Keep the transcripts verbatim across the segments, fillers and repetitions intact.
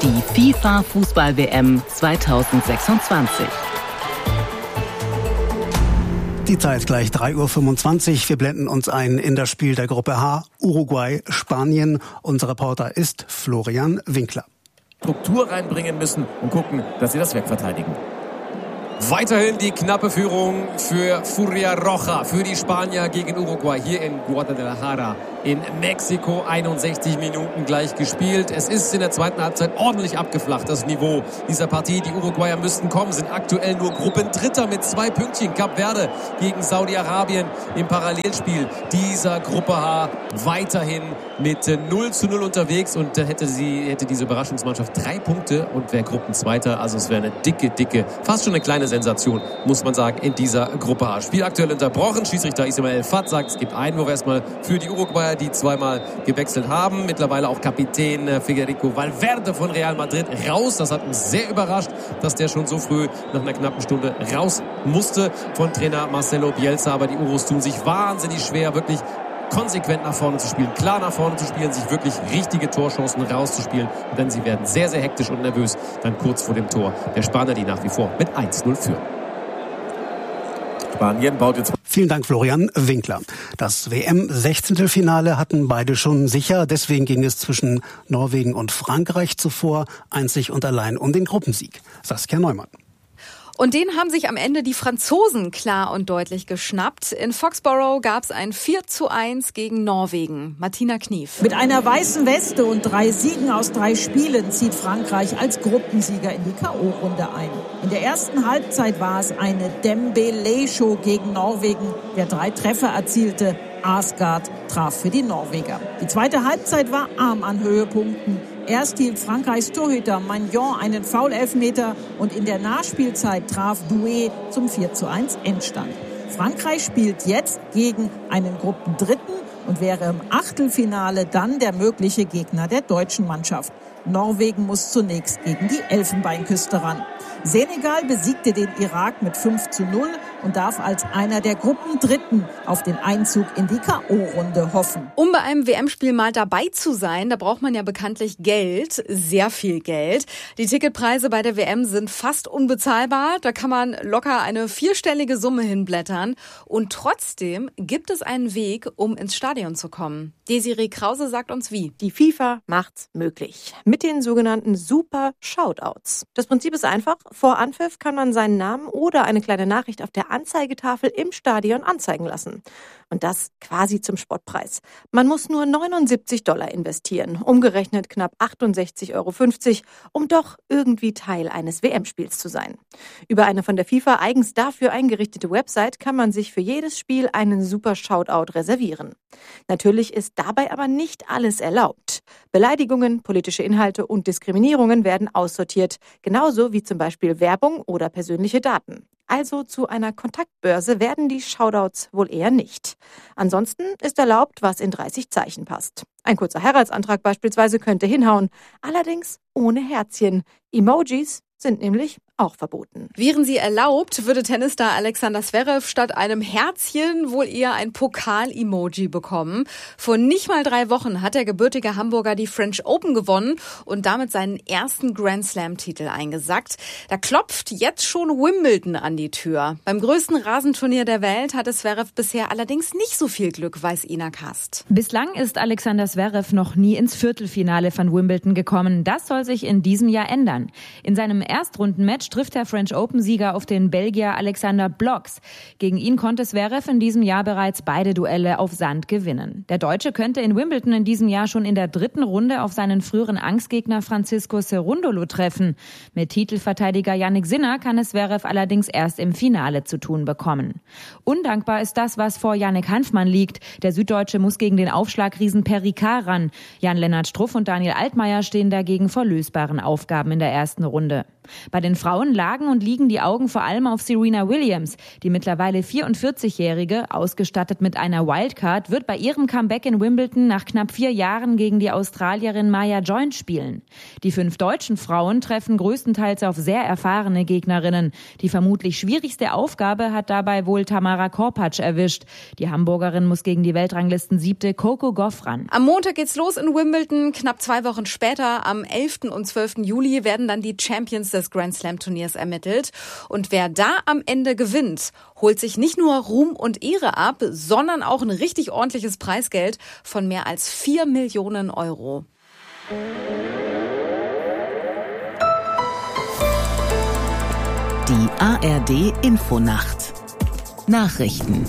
die FIFA-Fußball-W M zweitausendsechsundzwanzig. Die Zeit gleich drei Uhr fünfundzwanzig. Wir blenden uns ein in das Spiel der Gruppe H, Uruguay, Spanien. Unser Reporter ist Florian Winkler. Struktur reinbringen müssen und gucken, dass sie das wegverteidigen. Weiterhin die knappe Führung für Furia Roja, für die Spanier gegen Uruguay hier in Guadalajara in Mexiko. einundsechzig Minuten gleich gespielt. Es ist in der zweiten Halbzeit ordentlich abgeflacht, das Niveau dieser Partie. Die Uruguayer müssten kommen, sind aktuell nur Gruppendritter mit zwei Pünktchen. Kap Verde gegen Saudi-Arabien im Parallelspiel dieser Gruppe H weiterhin mit null zu null unterwegs und hätte sie hätte diese Überraschungsmannschaft drei Punkte und wäre Gruppenzweiter. Also es wäre eine dicke, dicke, fast schon eine kleine Sensation, muss man sagen, in dieser Gruppe H. Spiel aktuell unterbrochen. Schiedsrichter Ismael Fat sagt, es gibt Einwurf erstmal für die Uruguayer, die zweimal gewechselt haben. Mittlerweile auch Kapitän Federico Valverde von Real Madrid raus. Das hat uns sehr überrascht, dass der schon so früh nach einer knappen Stunde raus musste von Trainer Marcelo Bielsa. Aber die Urus tun sich wahnsinnig schwer, wirklich konsequent nach vorne zu spielen, klar nach vorne zu spielen, sich wirklich richtige Torchancen rauszuspielen. Denn sie werden sehr, sehr hektisch und nervös dann kurz vor dem Tor der Spanier, die nach wie vor mit eins zu null führen. Spanien baut jetzt... Vielen Dank, Florian Winkler. Das W M-Sechzehntelfinale hatten beide schon sicher. Deswegen ging es zwischen Norwegen und Frankreich zuvor einzig und allein um den Gruppensieg. Saskia Neumann. Und den haben sich am Ende die Franzosen klar und deutlich geschnappt. In Foxborough gab es ein vier zu eins gegen Norwegen. Martina Knief. Mit einer weißen Weste und drei Siegen aus drei Spielen zieht Frankreich als Gruppensieger in die K O-Runde ein. In der ersten Halbzeit war es eine Dembélé-Show gegen Norwegen, der drei Treffer erzielte. Arsgaard traf für die Norweger. Die zweite Halbzeit war arm an Höhepunkten. Erst hielt Frankreichs Torhüter Magnon einen Foul-Elfmeter und in der Nachspielzeit traf Doué zum vier zu eins Endstand. Frankreich spielt jetzt gegen einen Gruppendritten und wäre im Achtelfinale dann der mögliche Gegner der deutschen Mannschaft. Norwegen muss zunächst gegen die Elfenbeinküste ran. Senegal besiegte den Irak mit fünf zu null und darf als einer der Gruppendritten auf den Einzug in die K O-Runde hoffen. Um bei einem W M-Spiel mal dabei zu sein, da braucht man ja bekanntlich Geld, sehr viel Geld. Die Ticketpreise bei der W M sind fast unbezahlbar. Da kann man locker eine vierstellige Summe hinblättern. Und trotzdem gibt es einen Weg, um ins Stadion zu kommen. Desiree Krause sagt uns wie. Die FIFA macht's möglich. Mit den sogenannten Super Shoutouts. Das Prinzip ist einfach. Vor Anpfiff kann man seinen Namen oder eine kleine Nachricht auf der Anzeigetafel im Stadion anzeigen lassen. Und das quasi zum Spottpreis. Man muss nur neunundsiebzig Dollar investieren, umgerechnet knapp achtundsechzig Euro fünfzig, um doch irgendwie Teil eines W M-Spiels zu sein. Über eine von der FIFA eigens dafür eingerichtete Website kann man sich für jedes Spiel einen Super Shoutout reservieren. Natürlich ist dabei aber nicht alles erlaubt. Beleidigungen, politische Inhalte und Diskriminierungen werden aussortiert, genauso wie zum Beispiel Werbung oder persönliche Daten. Also zu einer Kontaktbörse werden die Shoutouts wohl eher nicht. Ansonsten ist erlaubt, was in dreißig Zeichen passt. Ein kurzer Heiratsantrag beispielsweise könnte hinhauen, allerdings ohne Herzchen. Emojis sind nämlich auch verboten. Wären sie erlaubt, würde Tennisstar Alexander Zverev statt einem Herzchen wohl eher ein Pokal-Emoji bekommen. Vor nicht mal drei Wochen hat der gebürtige Hamburger die French Open gewonnen und damit seinen ersten Grand Slam-Titel eingesackt. Da klopft jetzt schon Wimbledon an die Tür. Beim größten Rasenturnier der Welt hatte Zverev bisher allerdings nicht so viel Glück, weiß Ina Kast. Bislang ist Alexander Zverev noch nie ins Viertelfinale von Wimbledon gekommen. Das soll sich in diesem Jahr ändern. In seinem Erstrundenmatch trifft der French Open-Sieger auf den Belgier Alexander Blocks. Gegen ihn konnte Zverev in diesem Jahr bereits beide Duelle auf Sand gewinnen. Der Deutsche könnte in Wimbledon in diesem Jahr schon in der dritten Runde auf seinen früheren Angstgegner Francisco Cerundolo treffen. Mit Titelverteidiger Jannik Sinner kann es Zverev allerdings erst im Finale zu tun bekommen. Undankbar ist das, was vor Yannick Hanfmann liegt. Der Süddeutsche muss gegen den Aufschlagriesen Perricard ran. Jan-Lennart Struff und Daniel Altmaier stehen dagegen vor lösbaren Aufgaben in der ersten Runde. Bei den Frauen lagen und liegen die Augen vor allem auf Serena Williams. Die mittlerweile vierundvierzigjährige, ausgestattet mit einer Wildcard, wird bei ihrem Comeback in Wimbledon nach knapp vier Jahren gegen die Australierin Maya Joint spielen. Die fünf deutschen Frauen treffen größtenteils auf sehr erfahrene Gegnerinnen. Die vermutlich schwierigste Aufgabe hat dabei wohl Tamara Korpatsch erwischt. Die Hamburgerin muss gegen die Weltranglisten-Siebte Coco Gauff ran. Am Montag geht's los in Wimbledon. Knapp zwei Wochen später, am elften und zwölften Juli, werden dann die Champions des Grand Slam Turniers ermittelt. Und wer da am Ende gewinnt, holt sich nicht nur Ruhm und Ehre ab, sondern auch ein richtig ordentliches Preisgeld von mehr als vier Millionen Euro. Die A R D Infonacht. Nachrichten.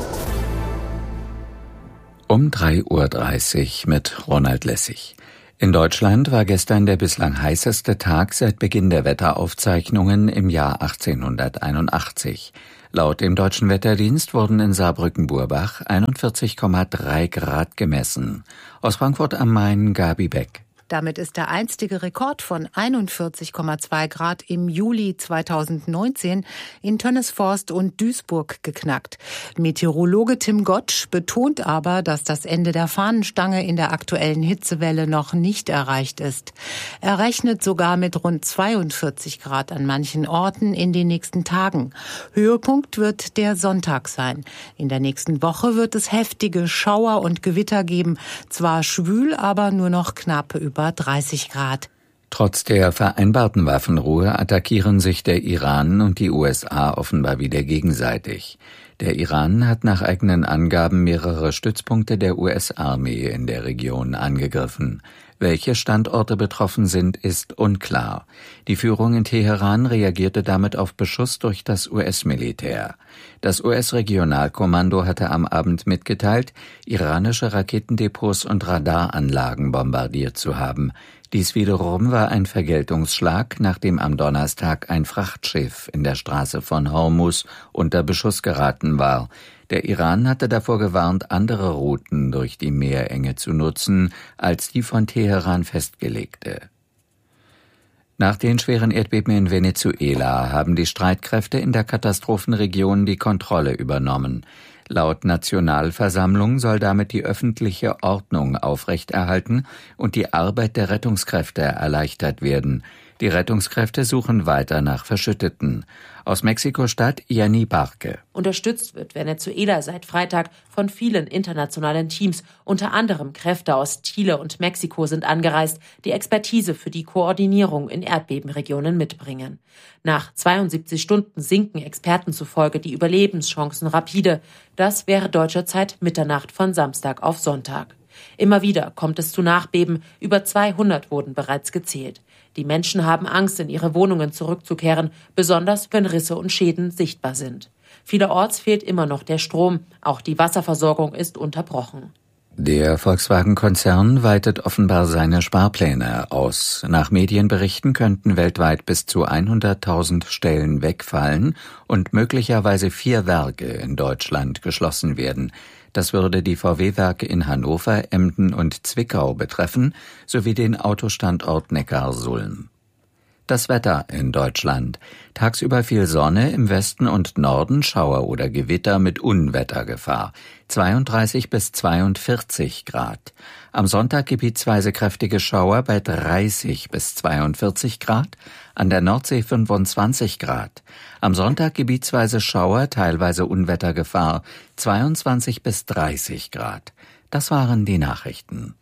Um drei Uhr dreißig mit Ronald Lessig. In Deutschland war gestern der bislang heißeste Tag seit Beginn der Wetteraufzeichnungen im Jahr achtzehnhunderteinundachtzig. Laut dem Deutschen Wetterdienst wurden in Saarbrücken-Burbach einundvierzig Komma drei Grad gemessen. Aus Frankfurt am Main Gabi Beck. Damit ist der einstige Rekord von einundvierzig Komma zwei Grad im Juli zweitausendneunzehn in Tönnesforst und Duisburg geknackt. Meteorologe Tim Gottsch betont aber, dass das Ende der Fahnenstange in der aktuellen Hitzewelle noch nicht erreicht ist. Er rechnet sogar mit rund zweiundvierzig Grad an manchen Orten in den nächsten Tagen. Höhepunkt wird der Sonntag sein. In der nächsten Woche wird es heftige Schauer und Gewitter geben. Zwar schwül, aber nur noch knapp über dreißig Grad. Trotz der vereinbarten Waffenruhe attackieren sich der Iran und die U S A offenbar wieder gegenseitig. Der Iran hat nach eigenen Angaben mehrere Stützpunkte der U S-Armee in der Region angegriffen. Welche Standorte betroffen sind, ist unklar. Die Führung in Teheran reagierte damit auf Beschuss durch das U S-Militär. Das U S-Regionalkommando hatte am Abend mitgeteilt, iranische Raketendepots und Radaranlagen bombardiert zu haben. Dies wiederum war ein Vergeltungsschlag, nachdem am Donnerstag ein Frachtschiff in der Straße von Hormuz unter Beschuss geraten war. Der Iran hatte davor gewarnt, andere Routen durch die Meerenge zu nutzen, als die von Teheran festgelegte. Nach den schweren Erdbeben in Venezuela haben die Streitkräfte in der Katastrophenregion die Kontrolle übernommen. Laut Nationalversammlung soll damit die öffentliche Ordnung aufrechterhalten und die Arbeit der Rettungskräfte erleichtert werden. Die Rettungskräfte suchen weiter nach Verschütteten. Aus Mexiko-Stadt Yanni Barke. Unterstützt wird Venezuela seit Freitag von vielen internationalen Teams. Unter anderem Kräfte aus Chile und Mexiko sind angereist, die Expertise für die Koordinierung in Erdbebenregionen mitbringen. Nach zweiundsiebzig Stunden sinken Experten zufolge die Überlebenschancen rapide. Das wäre deutscher Zeit Mitternacht von Samstag auf Sonntag. Immer wieder kommt es zu Nachbeben. Über zweihundert wurden bereits gezählt. Die Menschen haben Angst, in ihre Wohnungen zurückzukehren, besonders wenn Risse und Schäden sichtbar sind. Vielerorts fehlt immer noch der Strom. Auch die Wasserversorgung ist unterbrochen. Der Volkswagen-Konzern weitet offenbar seine Sparpläne aus. Nach Medienberichten könnten weltweit bis zu hunderttausend Stellen wegfallen und möglicherweise vier Werke in Deutschland geschlossen werden. Das würde die V W-Werke in Hannover, Emden und Zwickau betreffen, sowie den Autostandort Neckarsulm. Das Wetter in Deutschland. Tagsüber viel Sonne, im Westen und Norden Schauer oder Gewitter mit Unwettergefahr. zweiunddreißig bis zweiundvierzig Grad. Am Sonntag gebietsweise kräftige Schauer bei dreißig bis zweiundvierzig Grad. An der Nordsee fünfundzwanzig Grad. Am Sonntag gebietsweise Schauer, teilweise Unwettergefahr. zweiundzwanzig bis dreißig Grad. Das waren die Nachrichten.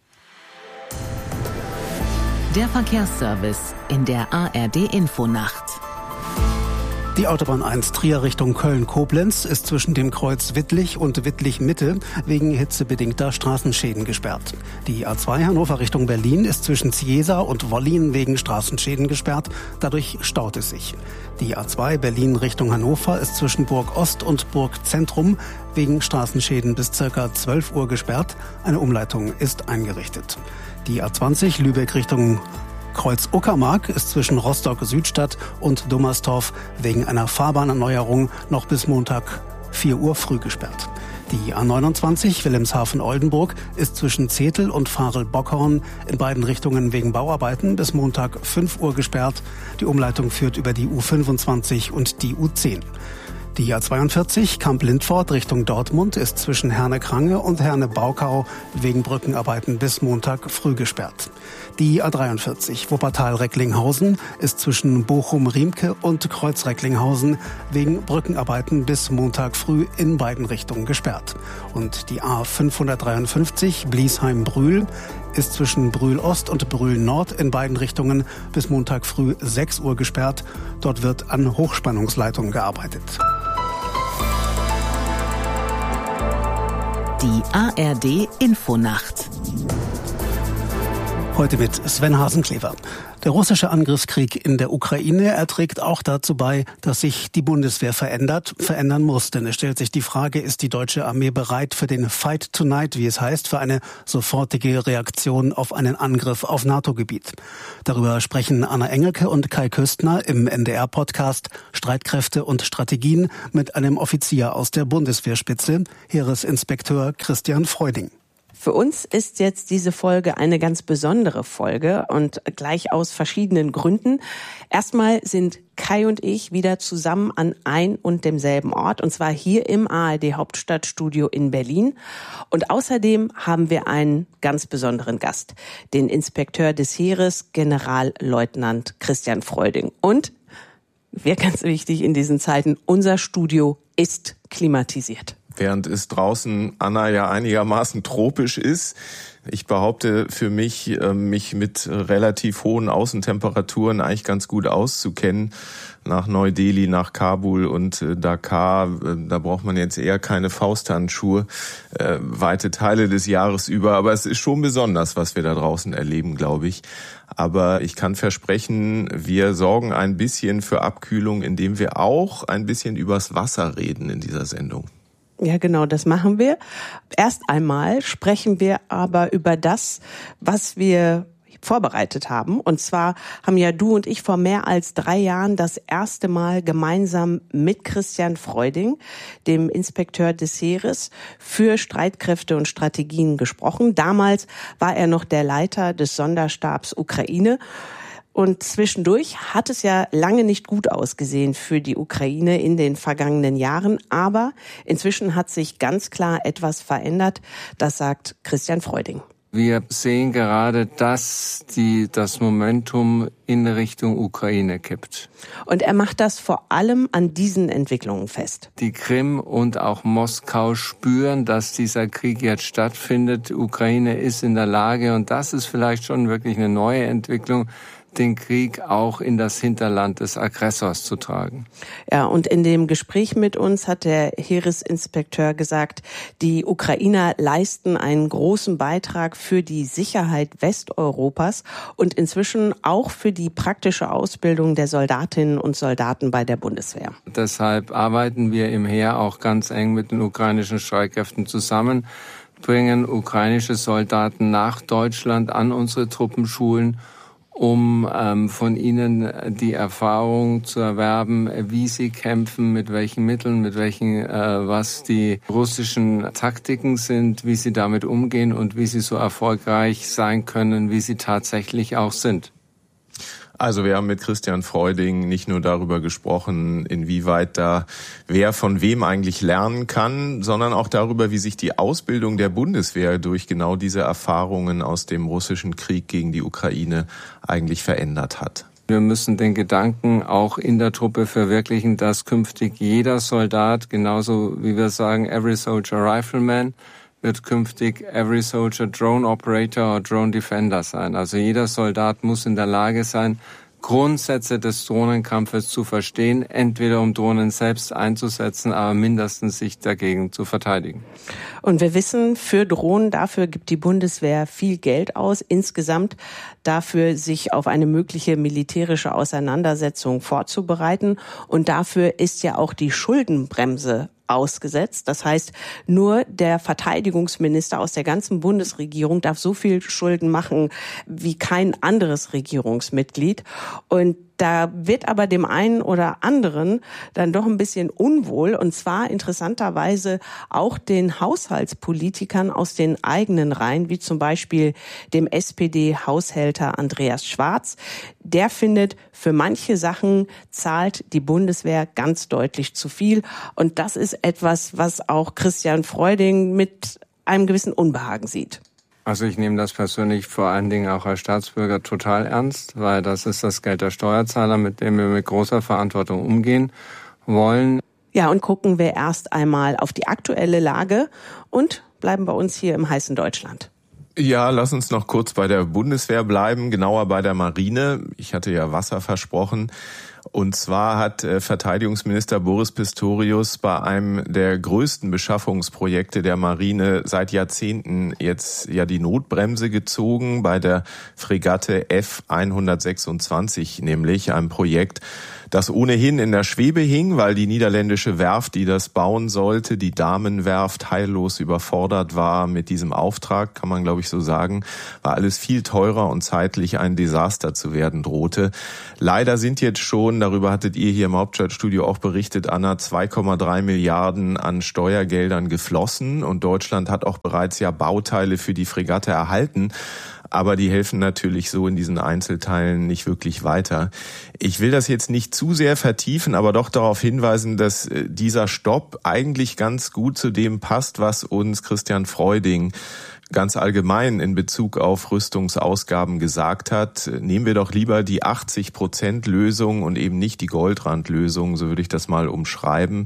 Der Verkehrsservice in der A R D Infonacht. Die Autobahn eins Trier Richtung Köln-Koblenz ist zwischen dem Kreuz Wittlich und Wittlich-Mitte wegen hitzebedingter Straßenschäden gesperrt. Die A zwei Hannover Richtung Berlin ist zwischen Ciesa und Wollin wegen Straßenschäden gesperrt. Dadurch staut es sich. Die A zwei Berlin Richtung Hannover ist zwischen Burg Ost und Burg Zentrum wegen Straßenschäden bis ca. zwölf Uhr gesperrt. Eine Umleitung ist eingerichtet. Die A zwanzig Lübeck Richtung Kreuz Uckermark ist zwischen Rostock-Südstadt und Dummerstorf wegen einer Fahrbahnerneuerung noch bis Montag vier Uhr früh gesperrt. Die A neunundzwanzig Wilhelmshaven-Oldenburg ist zwischen Zetel und Farel-Bockhorn in beiden Richtungen wegen Bauarbeiten bis Montag fünf Uhr gesperrt. Die Umleitung führt über die U fünfundzwanzig und die U zehn. Die A zweiundvierzig Kamp-Lindfort Richtung Dortmund ist zwischen Herne-Krange und Herne-Baukau wegen Brückenarbeiten bis Montag früh gesperrt. Die A dreiundvierzig Wuppertal-Recklinghausen ist zwischen Bochum-Riemke und Kreuz-Recklinghausen wegen Brückenarbeiten bis Montag früh in beiden Richtungen gesperrt. Und die A fünfhundertdreiundfünfzig Bliesheim-Brühl ist zwischen Brühl-Ost und Brühl-Nord in beiden Richtungen bis Montag früh sechs Uhr gesperrt. Dort wird an Hochspannungsleitungen gearbeitet. Die A R D Infonacht. Heute mit Sven Hasenklever. Der russische Angriffskrieg in der Ukraine, er trägt auch dazu bei, dass sich die Bundeswehr verändert, verändern muss. Denn es stellt sich die Frage, ist die deutsche Armee bereit für den Fight Tonight, wie es heißt, für eine sofortige Reaktion auf einen Angriff auf NATO-Gebiet. Darüber sprechen Anna Engelke und Kai Küstner im N D R-Podcast Streitkräfte und Strategien mit einem Offizier aus der Bundeswehrspitze, Heeresinspekteur Christian Freuding. Für uns ist jetzt diese Folge eine ganz besondere Folge und gleich aus verschiedenen Gründen. Erstmal sind Kai und ich wieder zusammen an ein und demselben Ort, und zwar hier im A R D Hauptstadtstudio in Berlin. Und außerdem haben wir einen ganz besonderen Gast, den Inspekteur des Heeres, Generalleutnant Christian Freuding. Und, wäre ganz wichtig in diesen Zeiten, unser Studio ist klimatisiert. Während es draußen, Anna, ja einigermaßen tropisch ist. Ich behaupte für mich, mich mit relativ hohen Außentemperaturen eigentlich ganz gut auszukennen. Nach Neu-Delhi, nach Kabul und Dakar, da braucht man jetzt eher keine Fausthandschuhe, weite Teile des Jahres über. Aber es ist schon besonders, was wir da draußen erleben, glaube ich. Aber ich kann versprechen, wir sorgen ein bisschen für Abkühlung, indem wir auch ein bisschen übers Wasser reden in dieser Sendung. Ja, genau, das machen wir. Erst einmal sprechen wir aber über das, was wir vorbereitet haben. Und zwar haben ja du und ich vor mehr als drei Jahren das erste Mal gemeinsam mit Christian Freuding, dem Inspekteur des Heeres, für Streitkräfte und Strategien gesprochen. Damals war er noch der Leiter des Sonderstabs Ukraine. Und zwischendurch hat es ja lange nicht gut ausgesehen für die Ukraine in den vergangenen Jahren. Aber inzwischen hat sich ganz klar etwas verändert. Das sagt Christian Freuding. Wir sehen gerade, dass die, das Momentum in Richtung Ukraine kippt. Und er macht das vor allem an diesen Entwicklungen fest. Die Krim und auch Moskau spüren, dass dieser Krieg jetzt stattfindet. Die Ukraine ist in der Lage, und das ist vielleicht schon wirklich eine neue Entwicklung, den Krieg auch in das Hinterland des Aggressors zu tragen. Ja, und in dem Gespräch mit uns hat der Heeresinspekteur gesagt, die Ukrainer leisten einen großen Beitrag für die Sicherheit Westeuropas und inzwischen auch für die praktische Ausbildung der Soldatinnen und Soldaten bei der Bundeswehr. Deshalb arbeiten wir im Heer auch ganz eng mit den ukrainischen Streitkräften zusammen, bringen ukrainische Soldaten nach Deutschland an unsere Truppenschulen, um ähm, von ihnen die Erfahrung zu erwerben, wie sie kämpfen, mit welchen Mitteln, mit welchen, äh, was die russischen Taktiken sind, wie sie damit umgehen und wie sie so erfolgreich sein können, wie sie tatsächlich auch sind. Also wir haben mit Christian Freuding nicht nur darüber gesprochen, inwieweit da wer von wem eigentlich lernen kann, sondern auch darüber, wie sich die Ausbildung der Bundeswehr durch genau diese Erfahrungen aus dem russischen Krieg gegen die Ukraine eigentlich verändert hat. Wir müssen den Gedanken auch in der Truppe verwirklichen, dass künftig jeder Soldat, genauso wie wir sagen, every soldier rifleman, wird künftig every soldier drone operator oder drone defender sein. Also jeder Soldat muss in der Lage sein, Grundsätze des Drohnenkampfes zu verstehen, entweder um Drohnen selbst einzusetzen, aber mindestens sich dagegen zu verteidigen. Und wir wissen, für Drohnen, dafür gibt die Bundeswehr viel Geld aus, insgesamt dafür, sich auf eine mögliche militärische Auseinandersetzung vorzubereiten. Und dafür ist ja auch die Schuldenbremse ausgesetzt. Das heißt, nur der Verteidigungsminister aus der ganzen Bundesregierung darf so viel Schulden machen wie kein anderes Regierungsmitglied. Und da wird aber dem einen oder anderen dann doch ein bisschen unwohl, und zwar interessanterweise auch den Haushaltspolitikern aus den eigenen Reihen, wie zum Beispiel dem S P D-Haushälter Andreas Schwarz. Der findet, für manche Sachen zahlt die Bundeswehr ganz deutlich zu viel, und das ist etwas, was auch Christian Freuding mit einem gewissen Unbehagen sieht. Also ich nehme das persönlich vor allen Dingen auch als Staatsbürger total ernst, weil das ist das Geld der Steuerzahler, mit dem wir mit großer Verantwortung umgehen wollen. Ja, und gucken wir erst einmal auf die aktuelle Lage und bleiben bei uns hier im heißen Deutschland. Ja, lass uns noch kurz bei der Bundeswehr bleiben, genauer bei der Marine. Ich hatte ja Wasser versprochen. Und zwar hat Verteidigungsminister Boris Pistorius bei einem der größten Beschaffungsprojekte der Marine seit Jahrzehnten jetzt ja die Notbremse gezogen, bei der Fregatte F hundertsechsundzwanzig, nämlich einem Projekt, das ohnehin in der Schwebe hing, weil die niederländische Werft, die das bauen sollte, die Damenwerft, heillos überfordert war mit diesem Auftrag, kann man glaube ich so sagen, war alles viel teurer und zeitlich ein Desaster zu werden drohte. Leider sind jetzt schon, darüber hattet ihr hier im Hauptstadtstudio auch berichtet, Anna, zwei Komma drei Milliarden an Steuergeldern geflossen, und Deutschland hat auch bereits ja Bauteile für die Fregatte erhalten. Aber die helfen natürlich so in diesen Einzelteilen nicht wirklich weiter. Ich will das jetzt nicht zu sehr vertiefen, aber doch darauf hinweisen, dass dieser Stopp eigentlich ganz gut zu dem passt, was uns Christian Freuding ganz allgemein in Bezug auf Rüstungsausgaben gesagt hat. Nehmen wir doch lieber die achtzig Prozent Lösung und eben nicht die Goldrand-Lösung, so würde ich das mal umschreiben.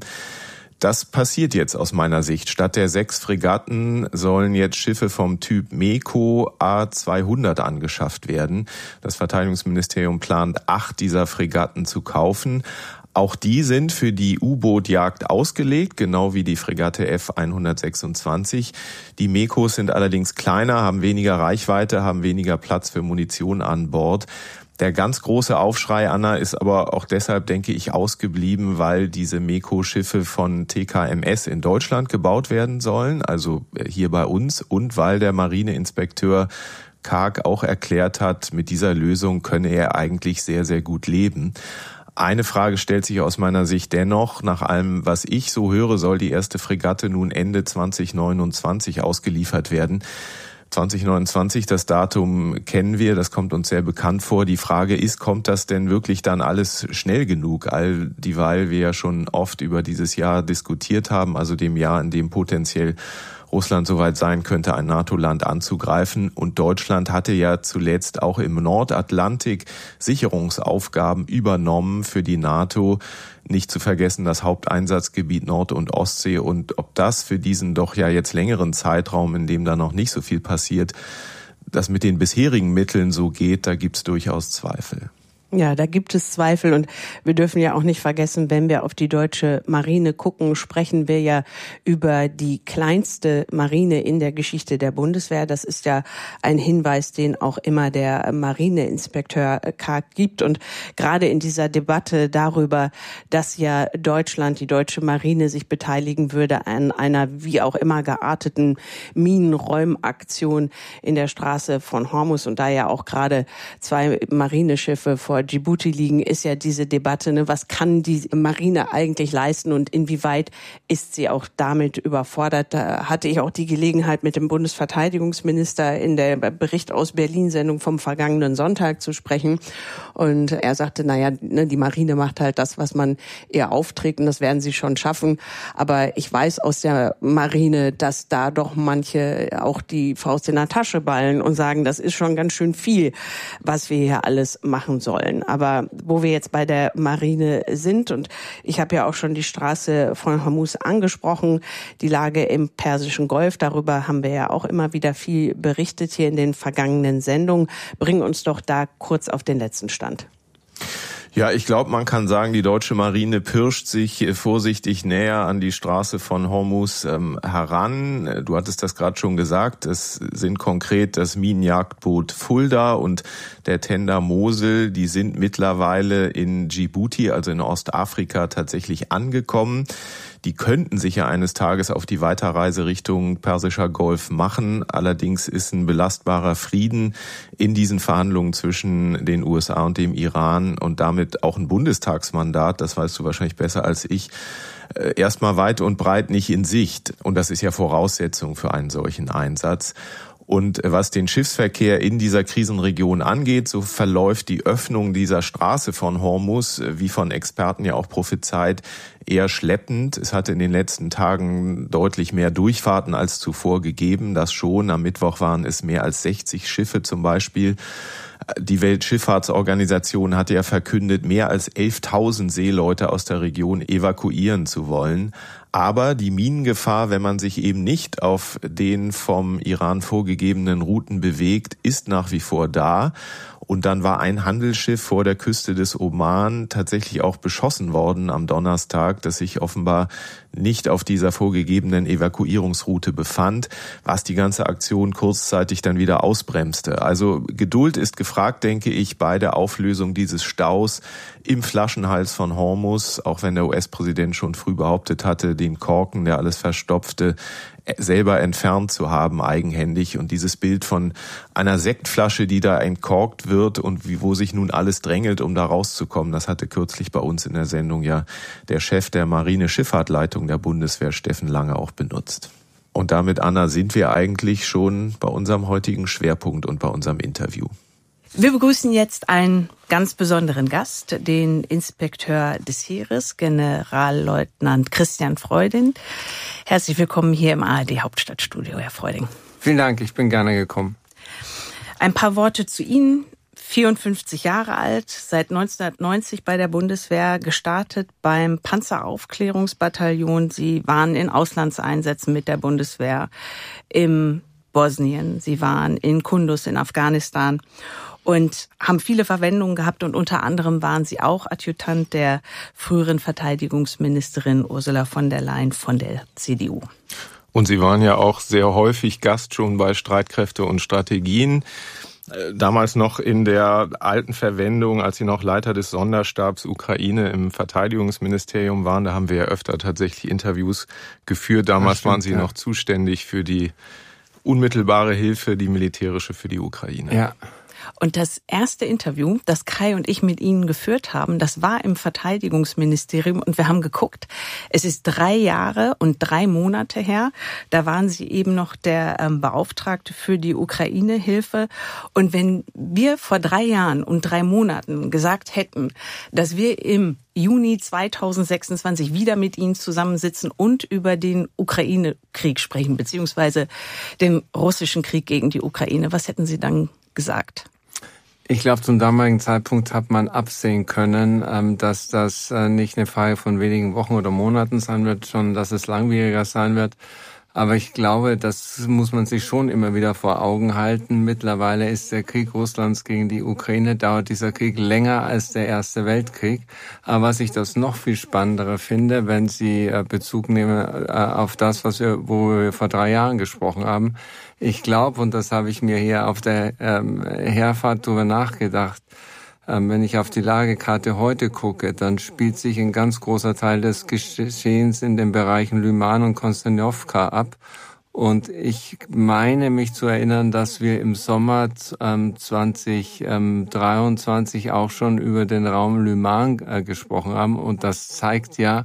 Das passiert jetzt aus meiner Sicht. Statt der sechs Fregatten sollen jetzt Schiffe vom Typ MEKO A zweihundert angeschafft werden. Das Verteidigungsministerium plant, acht dieser Fregatten zu kaufen. Auch die sind für die U-Boot-Jagd ausgelegt, genau wie die Fregatte F hundertsechsundzwanzig. Die MEKOs sind allerdings kleiner, haben weniger Reichweite, haben weniger Platz für Munition an Bord. Der ganz große Aufschrei, Anna, ist aber auch deshalb, denke ich, ausgeblieben, weil diese MEKO-Schiffe von T K M S in Deutschland gebaut werden sollen, also hier bei uns, und weil der Marineinspekteur Karg auch erklärt hat, mit dieser Lösung könne er eigentlich sehr, sehr gut leben. Eine Frage stellt sich aus meiner Sicht dennoch. Nach allem, was ich so höre, soll die erste Fregatte nun Ende zwanzig neunundzwanzig ausgeliefert werden. zwanzig neunundzwanzig, das Datum kennen wir, das kommt uns sehr bekannt vor. Die Frage ist, kommt das denn wirklich dann alles schnell genug? All dieweil wir ja schon oft über dieses Jahr diskutiert haben, also dem Jahr, in dem potenziell Russland soweit sein könnte, ein NATO-Land anzugreifen. Und Deutschland hatte ja zuletzt auch im Nordatlantik Sicherungsaufgaben übernommen für die NATO. Nicht zu vergessen das Haupteinsatzgebiet Nord- und Ostsee. Und ob das für diesen doch ja jetzt längeren Zeitraum, in dem da noch nicht so viel passiert, das mit den bisherigen Mitteln so geht, da gibt's durchaus Zweifel. Ja, da gibt es Zweifel, und wir dürfen ja auch nicht vergessen, wenn wir auf die deutsche Marine gucken, sprechen wir ja über die kleinste Marine in der Geschichte der Bundeswehr. Das ist ja ein Hinweis, den auch immer der Marineinspekteur Karg gibt. Und gerade in dieser Debatte darüber, dass ja Deutschland, die deutsche Marine sich beteiligen würde an einer wie auch immer gearteten Minenräumaktion in der Straße von Hormuz, und da ja auch gerade zwei Marineschiffe vor Djibouti liegen, ist ja diese Debatte, ne, was kann die Marine eigentlich leisten und inwieweit ist sie auch damit überfordert. Da hatte ich auch die Gelegenheit, mit dem Bundesverteidigungsminister in der Bericht aus Berlin-Sendung vom vergangenen Sonntag zu sprechen, und er sagte, naja, ne, die Marine macht halt das, was man ihr aufträgt, und das werden sie schon schaffen, aber ich weiß aus der Marine, dass da doch manche auch die Faust in der Tasche ballen und sagen, das ist schon ganz schön viel, was wir hier alles machen sollen. Aber wo wir jetzt bei der Marine sind, und ich habe ja auch schon die Straße von Hormuz angesprochen, die Lage im Persischen Golf, darüber haben wir ja auch immer wieder viel berichtet hier in den vergangenen Sendungen. Bring uns doch da kurz auf den letzten Stand. Ja, ich glaube, man kann sagen, die deutsche Marine pirscht sich vorsichtig näher an die Straße von Hormuz ähm, heran. Du hattest das gerade schon gesagt, es sind konkret das Minenjagdboot Fulda und der Tender Mosel, die sind mittlerweile in Djibouti, also in Ostafrika, tatsächlich angekommen. Die könnten sich ja eines Tages auf die Weiterreise Richtung Persischer Golf machen. Allerdings ist ein belastbarer Frieden in diesen Verhandlungen zwischen den U S A und dem Iran und damit auch ein Bundestagsmandat, das weißt du wahrscheinlich besser als ich, erstmal weit und breit nicht in Sicht. Und das ist ja Voraussetzung für einen solchen Einsatz. Und was den Schiffsverkehr in dieser Krisenregion angeht, so verläuft die Öffnung dieser Straße von Hormuz, wie von Experten ja auch prophezeit, eher schleppend. Es hatte in den letzten Tagen deutlich mehr Durchfahrten als zuvor gegeben. Das schon. Am Mittwoch waren es mehr als sechzig Schiffe zum Beispiel. Die Weltschifffahrtsorganisation hatte ja verkündet, mehr als elftausend Seeleute aus der Region evakuieren zu wollen. Aber die Minengefahr, wenn man sich eben nicht auf den vom Iran vorgegebenen Routen bewegt, ist nach wie vor da. Und dann war ein Handelsschiff vor der Küste des Oman tatsächlich auch beschossen worden am Donnerstag, das sich offenbar nicht auf dieser vorgegebenen Evakuierungsroute befand, was die ganze Aktion kurzzeitig dann wieder ausbremste. Also Geduld ist gefragt, denke ich, bei der Auflösung dieses Staus im Flaschenhals von Hormuz, auch wenn der U S-Präsident schon früh behauptet hatte, den Korken, der alles verstopfte, selber entfernt zu haben, eigenhändig. Und dieses Bild von einer Sektflasche, die da entkorkt wird und wie, wo sich nun alles drängelt, um da rauszukommen, das hatte kürzlich bei uns in der Sendung ja der Chef der Marine-Schifffahrtleitung der Bundeswehr, Steffen Lange, auch benutzt. Und damit, Anna, sind wir eigentlich schon bei unserem heutigen Schwerpunkt und bei unserem Interview. Wir begrüßen jetzt einen ganz besonderen Gast, den Inspekteur des Heeres, Generalleutnant Christian Freuding. Herzlich willkommen hier im A R D-Hauptstadtstudio, Herr Freuding. Vielen Dank, ich bin gerne gekommen. Ein paar Worte zu Ihnen. vierundfünfzig Jahre alt, seit neunzehnhundertneunzig bei der Bundeswehr, gestartet beim Panzeraufklärungsbataillon. Sie waren in Auslandseinsätzen mit der Bundeswehr im Bosnien. Sie waren in Kunduz in Afghanistan und haben viele Verwendungen gehabt, und unter anderem waren sie auch Adjutant der früheren Verteidigungsministerin Ursula von der Leyen von der C D U. Und Sie waren ja auch sehr häufig Gast schon bei Streitkräfte und Strategien. Damals noch in der alten Verwendung, als Sie noch Leiter des Sonderstabs Ukraine im Verteidigungsministerium waren, da haben wir ja öfter tatsächlich Interviews geführt. Damals stimmt, waren Sie ja noch zuständig für die unmittelbare Hilfe, die militärische für die Ukraine. Ja. Und das erste Interview, das Kai und ich mit Ihnen geführt haben, das war im Verteidigungsministerium, und wir haben geguckt, es ist drei Jahre und drei Monate her. Da waren Sie eben noch der ähm, Beauftragte für die Ukraine-Hilfe. Und wenn wir vor drei Jahren und drei Monaten gesagt hätten, dass wir im Juni zweitausendsechsundzwanzig wieder mit Ihnen zusammensitzen und über den Ukraine-Krieg sprechen, beziehungsweise den russischen Krieg gegen die Ukraine, was hätten Sie dann gesagt? Ich glaube, zum damaligen Zeitpunkt hat man absehen können, dass das nicht eine Frage von wenigen Wochen oder Monaten sein wird, sondern dass es langwieriger sein wird. Aber ich glaube, das muss man sich schon immer wieder vor Augen halten. Mittlerweile ist der Krieg Russlands gegen die Ukraine, dauert dieser Krieg länger als der Erste Weltkrieg. Aber was ich das noch viel spannendere finde, wenn Sie Bezug nehmen auf das, was wir, wo wir vor drei Jahren gesprochen haben. Ich glaube, und das habe ich mir hier auf der ähm, Herfahrt drüber nachgedacht, ähm, wenn ich auf die Lagekarte heute gucke, dann spielt sich ein ganz großer Teil des Geschehens in den Bereichen Lyman und Konstantinowka ab. Und ich meine mich zu erinnern, dass wir im Sommer ähm, zwanzig dreiundzwanzig auch schon über den Raum Lyman äh, gesprochen haben. Und das zeigt ja,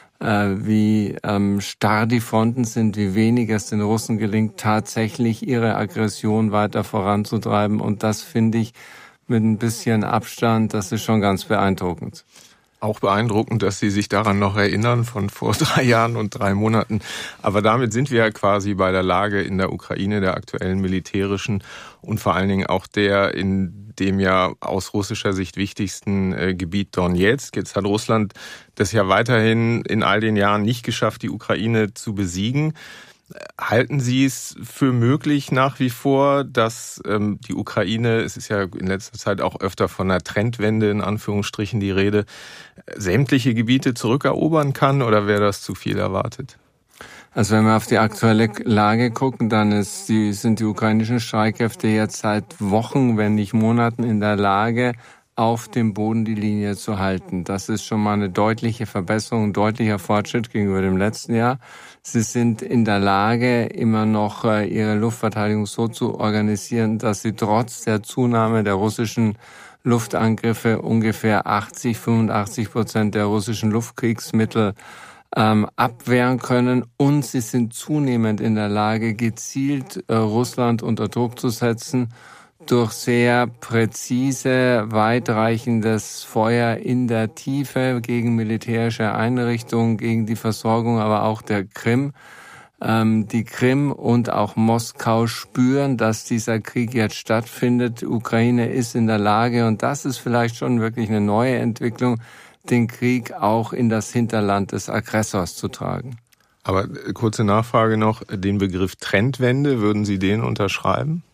wie ähm, starr die Fronten sind, wie wenig es den Russen gelingt, tatsächlich ihre Aggression weiter voranzutreiben. Und das finde ich mit ein bisschen Abstand, das ist schon ganz beeindruckend. Auch beeindruckend, dass Sie sich daran noch erinnern, von vor drei Jahren und drei Monaten. Aber damit sind wir ja quasi bei der Lage in der Ukraine, der aktuellen militärischen und vor allen Dingen auch der in dem ja aus russischer Sicht wichtigsten äh, Gebiet Donetsk. Jetzt hat Russland das ja weiterhin in all den Jahren nicht geschafft, die Ukraine zu besiegen. Halten Sie es für möglich nach wie vor, dass ähm, die Ukraine, es ist ja in letzter Zeit auch öfter von einer Trendwende in Anführungsstrichen die Rede, sämtliche Gebiete zurückerobern kann, oder wäre das zu viel erwartet? Also wenn wir auf die aktuelle Lage gucken, dann ist die, sind die ukrainischen Streitkräfte jetzt seit Wochen, wenn nicht Monaten in der Lage, auf dem Boden die Linie zu halten. Das ist schon mal eine deutliche Verbesserung, ein deutlicher Fortschritt gegenüber dem letzten Jahr. Sie sind in der Lage, immer noch ihre Luftverteidigung so zu organisieren, dass sie trotz der Zunahme der russischen Luftangriffe ungefähr achtzig, fünfundachtzig Prozent der russischen Luftkriegsmittel ähm, abwehren können. Und sie sind zunehmend in der Lage, gezielt äh, Russland unter Druck zu setzen, durch sehr präzise, weitreichendes Feuer in der Tiefe gegen militärische Einrichtungen, gegen die Versorgung, aber auch der Krim. Ähm, die Krim und auch Moskau spüren, dass dieser Krieg jetzt stattfindet. Die Ukraine ist in der Lage, und das ist vielleicht schon wirklich eine neue Entwicklung, den Krieg auch in das Hinterland des Aggressors zu tragen. Aber kurze Nachfrage noch, den Begriff Trendwende, würden Sie den unterschreiben?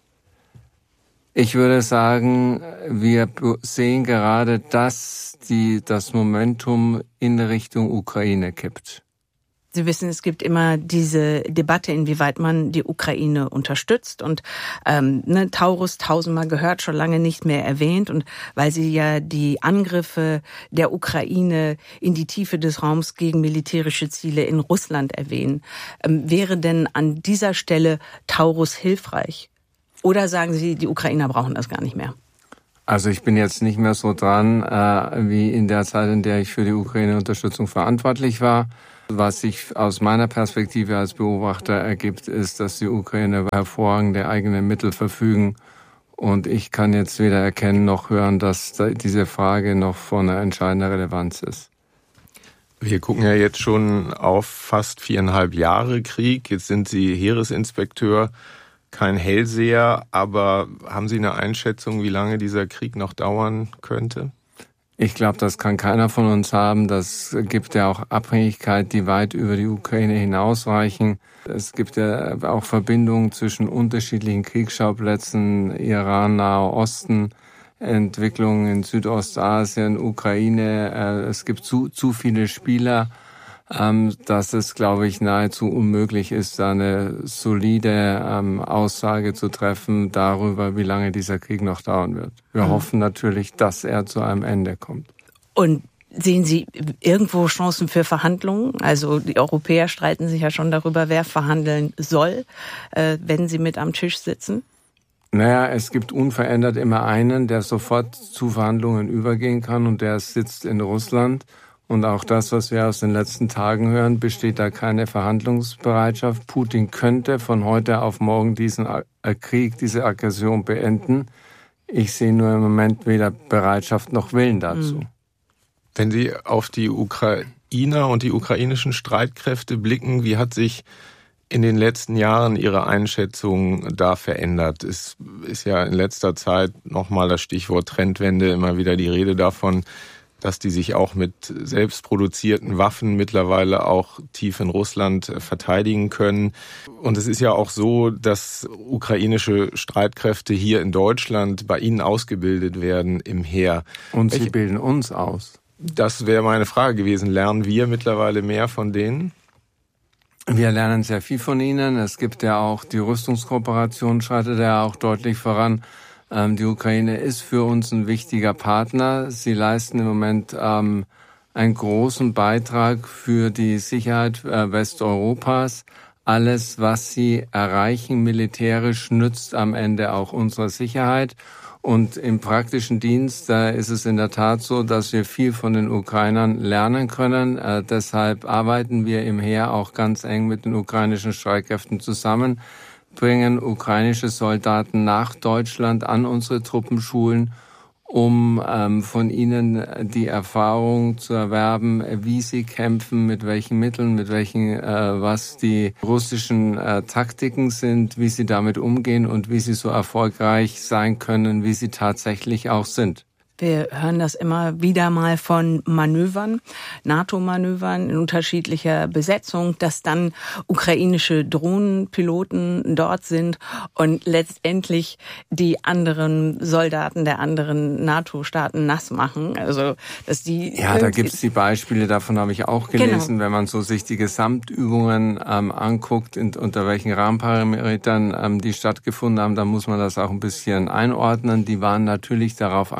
Ich würde sagen, wir sehen gerade, dass die, das Momentum in Richtung Ukraine kippt. Sie wissen, es gibt immer diese Debatte, inwieweit man die Ukraine unterstützt. Und ähm, ne, Taurus tausendmal gehört, schon lange nicht mehr erwähnt. Und weil Sie ja die Angriffe der Ukraine in die Tiefe des Raums gegen militärische Ziele in Russland erwähnen, ähm, wäre denn an dieser Stelle Taurus hilfreich? Oder sagen Sie, die Ukrainer brauchen das gar nicht mehr? Also ich bin jetzt nicht mehr so dran, äh, wie in der Zeit, in der ich für die Ukraine-Unterstützung verantwortlich war. Was sich aus meiner Perspektive als Beobachter ergibt, ist, dass die Ukrainer über hervorragende eigene Mittel verfügen. Und ich kann jetzt weder erkennen noch hören, dass diese Frage noch von einer entscheidender Relevanz ist. Wir gucken ja jetzt schon auf fast viereinhalb Jahre Krieg. Jetzt sind Sie Heeresinspekteur, kein Hellseher. Aber haben Sie eine Einschätzung, wie lange dieser Krieg noch dauern könnte? Ich glaube, das kann keiner von uns haben. Das gibt ja auch Abhängigkeit, die weit über die Ukraine hinausreichen. Es gibt ja auch Verbindungen zwischen unterschiedlichen Kriegsschauplätzen, Iran, Nahe Osten, Entwicklungen in Südostasien, Ukraine. Es gibt zu, zu viele Spieler, dass es, glaube ich, nahezu unmöglich ist, da eine solide ähm, Aussage zu treffen darüber, wie lange dieser Krieg noch dauern wird. Wir mhm. hoffen natürlich, dass er zu einem Ende kommt. Und sehen Sie irgendwo Chancen für Verhandlungen? Also die Europäer streiten sich ja schon darüber, wer verhandeln soll, äh, wenn sie mit am Tisch sitzen. Naja, es gibt unverändert immer einen, der sofort zu Verhandlungen übergehen kann, und der sitzt in Russland. Und auch das, was wir aus den letzten Tagen hören, besteht da keine Verhandlungsbereitschaft. Putin könnte von heute auf morgen diesen Krieg, diese Aggression beenden. Ich sehe nur im Moment weder Bereitschaft noch Willen dazu. Wenn Sie auf die Ukrainer und die ukrainischen Streitkräfte blicken, wie hat sich in den letzten Jahren Ihre Einschätzung da verändert? Es ist ja in letzter Zeit nochmal das Stichwort Trendwende, immer wieder die Rede davon, dass die sich auch mit selbst produzierten Waffen mittlerweile auch tief in Russland verteidigen können. Und es ist ja auch so, dass ukrainische Streitkräfte hier in Deutschland bei Ihnen ausgebildet werden im Heer. Und sie bilden uns aus. Das wäre meine Frage gewesen. Lernen wir mittlerweile mehr von denen? Wir lernen sehr viel von ihnen. Es gibt ja auch die Rüstungskooperation, schreitet ja auch deutlich voran. Die Ukraine ist für uns ein wichtiger Partner. Sie leisten im Moment ähm, einen großen Beitrag für die Sicherheit äh, Westeuropas. Alles, was sie erreichen militärisch, nützt am Ende auch unserer Sicherheit. Und im praktischen Dienst, da ist es in der Tat so, dass wir viel von den Ukrainern lernen können. Äh, deshalb arbeiten wir im Heer auch ganz eng mit den ukrainischen Streitkräften zusammen, bringen ukrainische Soldaten nach Deutschland an unsere Truppenschulen, um ähm, von ihnen die Erfahrung zu erwerben, wie sie kämpfen, mit welchen Mitteln, mit welchen, äh, was die russischen äh, Taktiken sind, wie sie damit umgehen und wie sie so erfolgreich sein können, wie sie tatsächlich auch sind. Wir hören das immer wieder mal von Manövern, NATO-Manövern in unterschiedlicher Besetzung, dass dann ukrainische Drohnenpiloten dort sind und letztendlich die anderen Soldaten der anderen NATO-Staaten nass machen. Also, dass die ja, da gibt's die Beispiele, davon habe ich auch gelesen, genau. Wenn man so sich die Gesamtübungen ähm, anguckt, in, unter welchen Rahmenparametern ähm, die stattgefunden haben, dann muss man das auch ein bisschen einordnen. Die waren natürlich darauf angelegt,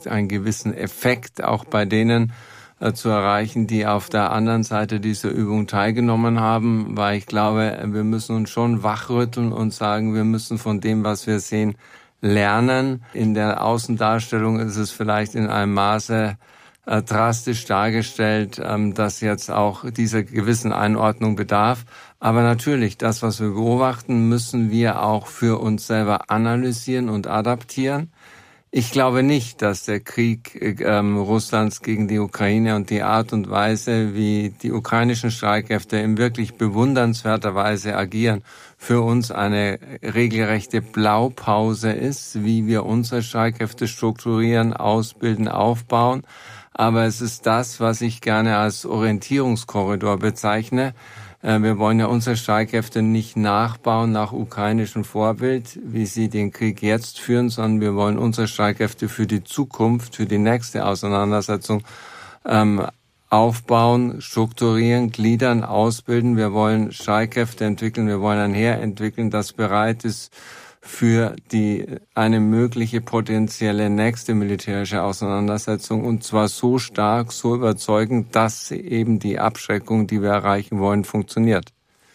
einen gewissen Effekt auch bei denen äh, zu erreichen, die auf der anderen Seite dieser Übung teilgenommen haben, weil ich glaube, wir müssen uns schon wachrütteln und sagen, wir müssen von dem, was wir sehen, lernen. In der Außendarstellung ist es vielleicht in einem Maße äh, drastisch dargestellt, ähm, dass jetzt auch dieser gewissen Einordnung bedarf. Aber natürlich, das, was wir beobachten, müssen wir auch für uns selber analysieren und adaptieren. Ich glaube nicht, dass der Krieg ähm, Russlands gegen die Ukraine und die Art und Weise, wie die ukrainischen Streitkräfte in wirklich bewundernswerter Weise agieren, für uns eine regelrechte Blaupause ist, wie wir unsere Streitkräfte strukturieren, ausbilden, aufbauen. Aber es ist das, was ich gerne als Orientierungskorridor bezeichne. Wir wollen ja unsere Streitkräfte nicht nachbauen nach ukrainischem Vorbild, wie sie den Krieg jetzt führen, sondern wir wollen unsere Streitkräfte für die Zukunft, für die nächste Auseinandersetzung ähm, aufbauen, strukturieren, gliedern, ausbilden. Wir wollen Streitkräfte entwickeln, wir wollen ein Heer entwickeln, das bereit ist für die eine mögliche potenzielle nächste militärische Auseinandersetzung, und zwar so stark, so überzeugend, dass eben die Abschreckung, die wir erreichen wollen, funktioniert.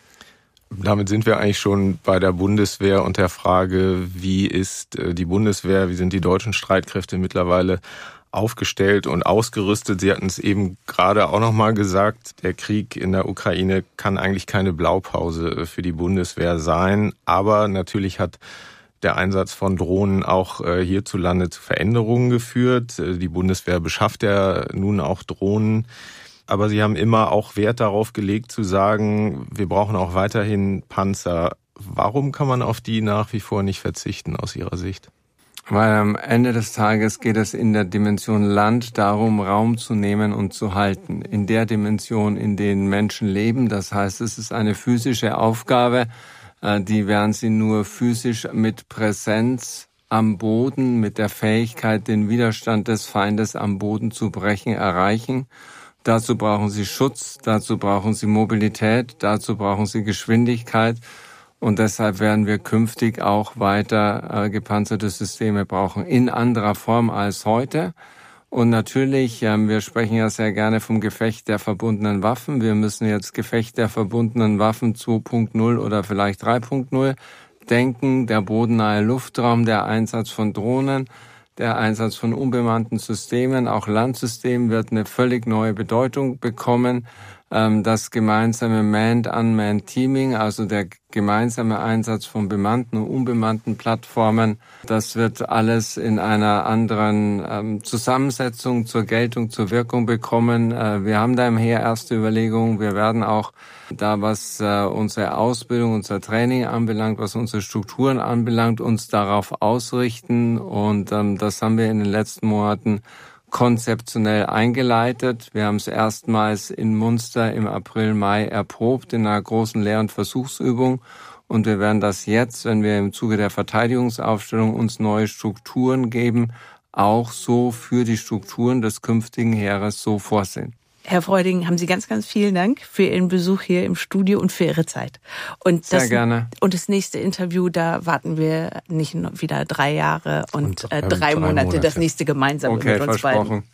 Damit sind wir eigentlich schon bei der Bundeswehr und der Frage, wie ist die Bundeswehr, wie sind die deutschen Streitkräfte mittlerweile aufgestellt und ausgerüstet. Sie hatten es eben gerade auch noch mal gesagt, der Krieg in der Ukraine kann eigentlich keine Blaupause für die Bundeswehr sein. Aber natürlich hat der Einsatz von Drohnen auch hierzulande zu Veränderungen geführt. Die Bundeswehr beschafft ja nun auch Drohnen. Aber Sie haben immer auch Wert darauf gelegt zu sagen, wir brauchen auch weiterhin Panzer. Warum kann man auf die nach wie vor nicht verzichten aus Ihrer Sicht? Weil am Ende des Tages geht es in der Dimension Land darum, Raum zu nehmen und zu halten. In der Dimension, in der Menschen leben. Das heißt, es ist eine physische Aufgabe, die werden sie nur physisch mit Präsenz am Boden, mit der Fähigkeit, den Widerstand des Feindes am Boden zu brechen, erreichen. Dazu brauchen sie Schutz, dazu brauchen sie Mobilität, dazu brauchen sie Geschwindigkeit. Und deshalb werden wir künftig auch weiter äh, gepanzerte Systeme brauchen, in anderer Form als heute. Und natürlich, ähm, wir sprechen ja sehr gerne vom Gefecht der verbundenen Waffen. Wir müssen jetzt Gefecht der verbundenen Waffen zwei Punkt null oder vielleicht drei Punkt null denken. Der bodennahe Luftraum, der Einsatz von Drohnen, der Einsatz von unbemannten Systemen, auch Landsystemen wird eine völlig neue Bedeutung bekommen. Das gemeinsame Manned-Unmanned-Teaming, also der gemeinsame Einsatz von bemannten und unbemannten Plattformen, das wird alles in einer anderen ähm, Zusammensetzung zur Geltung, zur Wirkung bekommen. Äh, wir haben da im Heer erste Überlegungen. Wir werden auch da, was äh, unsere Ausbildung, unser Training anbelangt, was unsere Strukturen anbelangt, uns darauf ausrichten. Und ähm, das haben wir in den letzten Monaten konzeptionell eingeleitet. Wir haben es erstmals in Munster im April, Mai erprobt in einer großen Lehr- und Versuchsübung. Und wir werden das jetzt, wenn wir im Zuge der Verteidigungsaufstellung uns neue Strukturen geben, auch so für die Strukturen des künftigen Heeres so vorsehen. Herr Freuding, haben Sie ganz, ganz vielen Dank für Ihren Besuch hier im Studio und für Ihre Zeit. Und Sehr das, gerne. Und das nächste Interview, da warten wir nicht nur wieder drei Jahre und, und äh, drei, drei Monate, Monate, das nächste gemeinsam okay, mit uns beiden.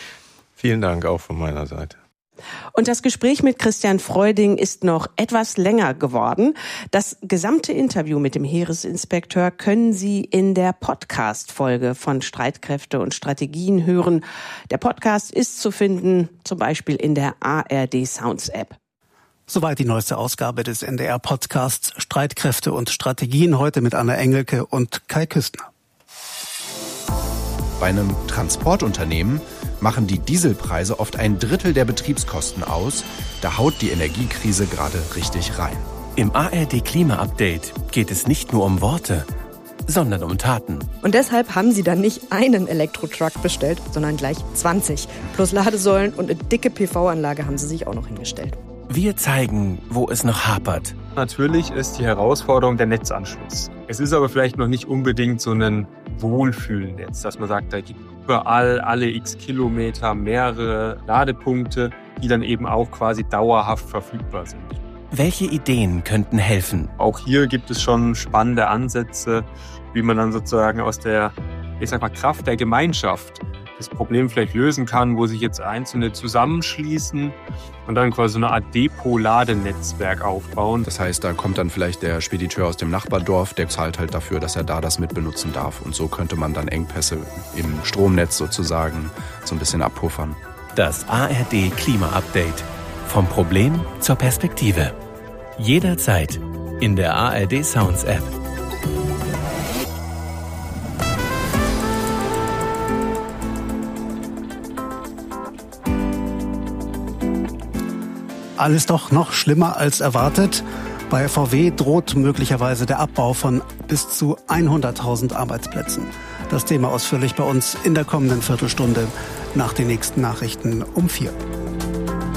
Vielen Dank auch von meiner Seite. Und das Gespräch mit Christian Freuding ist noch etwas länger geworden. Das gesamte Interview mit dem Heeresinspekteur können Sie in der Podcast-Folge von Streitkräfte und Strategien hören. Der Podcast ist zu finden, zum Beispiel in der A R D Sounds App. Soweit die neueste Ausgabe des N D R-Podcasts Streitkräfte und Strategien, heute mit Anna Engelke und Kai Küstner. Bei einem Transportunternehmen machen die Dieselpreise oft ein Drittel der Betriebskosten aus. Da haut die Energiekrise gerade richtig rein. Im A R D Klima-Update geht es nicht nur um Worte, sondern um Taten. Und deshalb haben sie dann nicht einen Elektrotruck bestellt, sondern gleich zwanzig. Plus Ladesäulen und eine dicke P V-Anlage haben sie sich auch noch hingestellt. Wir zeigen, wo es noch hapert. Natürlich ist die Herausforderung der Netzanschluss. Es ist aber vielleicht noch nicht unbedingt so ein Wohlfühlnetz, dass man sagt, da gibt überall alle x Kilometer mehrere Ladepunkte, die dann eben auch quasi dauerhaft verfügbar sind. Welche Ideen könnten helfen? Auch hier gibt es schon spannende Ansätze, wie man dann sozusagen aus der, ich sag mal, Kraft der Gemeinschaft das Problem vielleicht lösen kann, wo sich jetzt Einzelne zusammenschließen und dann quasi so eine Art Depot-Ladenetzwerk aufbauen. Das heißt, da kommt dann vielleicht der Spediteur aus dem Nachbardorf, der zahlt halt dafür, dass er da das mitbenutzen darf. Und so könnte man dann Engpässe im Stromnetz sozusagen so ein bisschen abpuffern. Das A R D Klima-Update. Vom Problem zur Perspektive. Jederzeit in der A R D Sounds App. Alles doch noch schlimmer als erwartet. Bei V W droht möglicherweise der Abbau von bis zu hunderttausend Arbeitsplätzen. Das Thema ausführlich bei uns in der kommenden Viertelstunde nach den nächsten Nachrichten um vier.